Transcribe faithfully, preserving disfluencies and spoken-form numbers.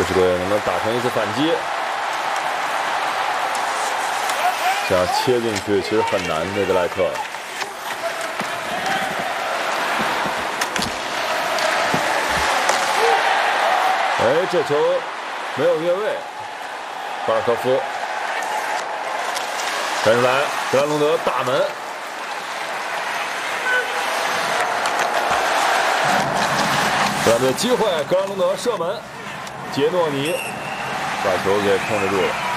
士队能不能打成一次反击？这样切进去其实很难，内德莱特。哎，这球没有越位，巴尔科夫传出来，格兰隆德大门。 格兰的机会，格兰隆德射门，杰诺尼把球给控制住了。